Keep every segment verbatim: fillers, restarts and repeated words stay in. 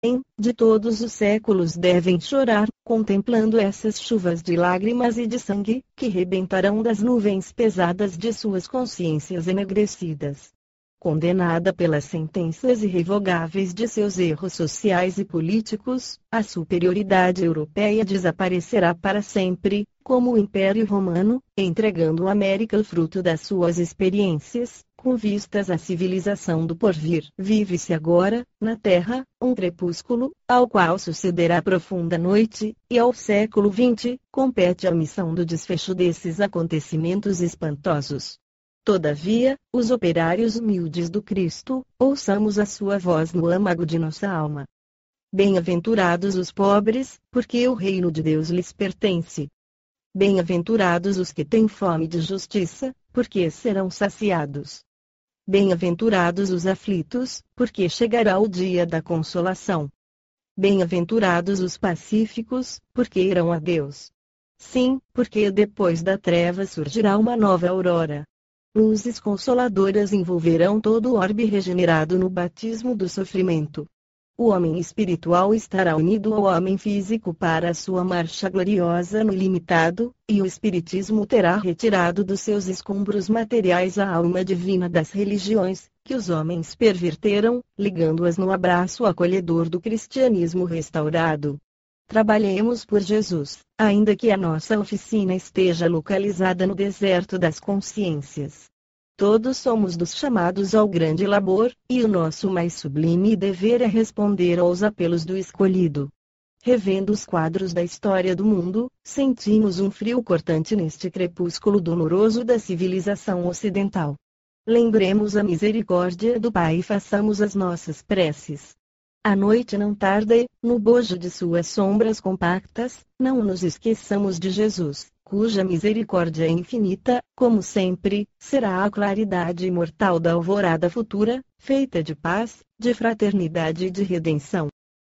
de todos os séculos devem chorar, contemplando essas chuvas de lágrimas e de sangue, que rebentarão das nuvens pesadas de suas consciências enegrecidas. Condenada pelas sentenças irrevogáveis de seus erros sociais e políticos, a superioridade europeia desaparecerá para sempre, como o Império Romano, entregando à América o fruto das suas experiências, com vistas à civilização do porvir. Vive-se agora, na Terra, um crepúsculo, ao qual sucederá a profunda noite, e ao século vinte, compete a missão do desfecho desses acontecimentos espantosos. Todavia, os operários humildes do Cristo, ouçamos a sua voz no âmago de nossa alma. Bem-aventurados os pobres, porque o reino de Deus lhes pertence. Bem-aventurados os que têm fome de justiça, porque serão saciados. Bem-aventurados os aflitos, porque chegará o dia da consolação. Bem-aventurados os pacíficos, porque irão a Deus. Sim, porque depois da treva surgirá uma nova aurora. Luzes consoladoras envolverão todo o orbe regenerado no batismo do sofrimento. O homem espiritual estará unido ao homem físico para a sua marcha gloriosa no ilimitado, e o espiritismo terá retirado dos seus escombros materiais a alma divina das religiões, que os homens perverteram, ligando-as no abraço acolhedor do cristianismo restaurado. Trabalhemos por Jesus, ainda que a nossa oficina esteja localizada no deserto das consciências. Todos somos dos chamados ao grande labor, e o nosso mais sublime dever é responder aos apelos do escolhido. Revendo os quadros da história do mundo, sentimos um frio cortante neste crepúsculo doloroso da civilização ocidental. Lembremos a misericórdia do Pai e façamos as nossas preces. A noite não tarda e, no bojo de suas sombras compactas, não nos esqueçamos de Jesus, cuja misericórdia é infinita, como sempre, será a claridade imortal da alvorada futura, feita de paz, de fraternidade e de redenção.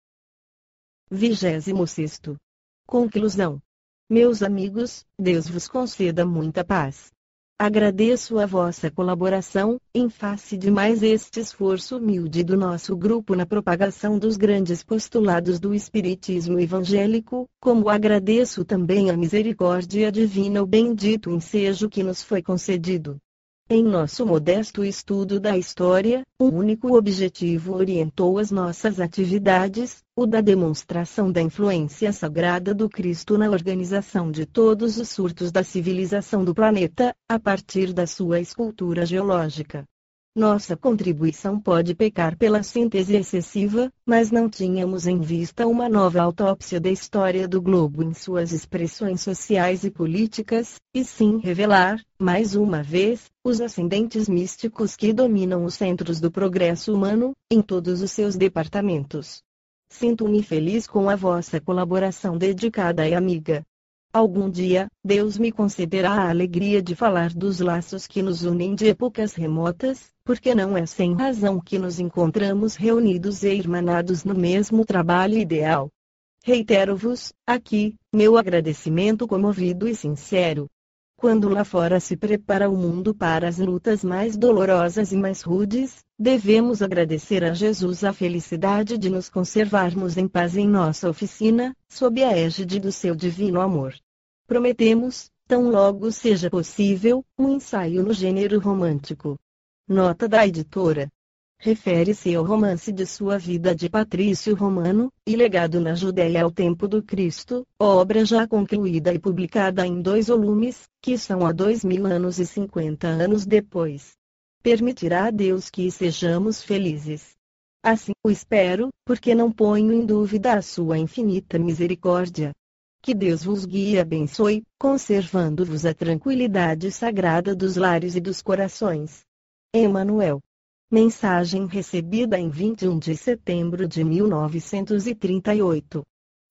vigésimo sexto. Conclusão. Meus amigos, Deus vos conceda muita paz. Agradeço a vossa colaboração, em face de mais este esforço humilde do nosso grupo na propagação dos grandes postulados do Espiritismo evangélico, como agradeço também a misericórdia divina o bendito ensejo que nos foi concedido. Em nosso modesto estudo da história, um único objetivo orientou as nossas atividades, o da demonstração da influência sagrada do Cristo na organização de todos os surtos da civilização do planeta, a partir da sua escultura geológica. Nossa contribuição pode pecar pela síntese excessiva, mas não tínhamos em vista uma nova autópsia da história do globo em suas expressões sociais e políticas, e sim revelar, mais uma vez, os ascendentes místicos que dominam os centros do progresso humano, em todos os seus departamentos. Sinto-me feliz com a vossa colaboração dedicada e amiga. Algum dia, Deus me concederá a alegria de falar dos laços que nos unem de épocas remotas, porque não é sem razão que nos encontramos reunidos e irmanados no mesmo trabalho ideal. Reitero-vos, aqui, meu agradecimento comovido e sincero. Quando lá fora se prepara o mundo para as lutas mais dolorosas e mais rudes, devemos agradecer a Jesus a felicidade de nos conservarmos em paz em nossa oficina, sob a égide do seu divino amor. Prometemos, tão logo seja possível, um ensaio no gênero romântico. Nota da editora. Refere-se ao romance de sua vida de Patrício Romano, e legado na Judéia ao tempo do Cristo, obra já concluída e publicada em dois volumes, que são há dois mil anos e cinquenta anos depois. Permitirá a Deus que sejamos felizes. Assim o espero, porque não ponho em dúvida a sua infinita misericórdia. Que Deus vos guie e abençoe, conservando-vos a tranquilidade sagrada dos lares e dos corações. Emanuel. Mensagem recebida em vinte e um de setembro de mil novecentos e trinta e oito.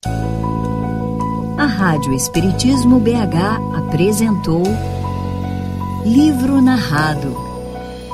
A Rádio Espiritismo B H apresentou Livro Narrado.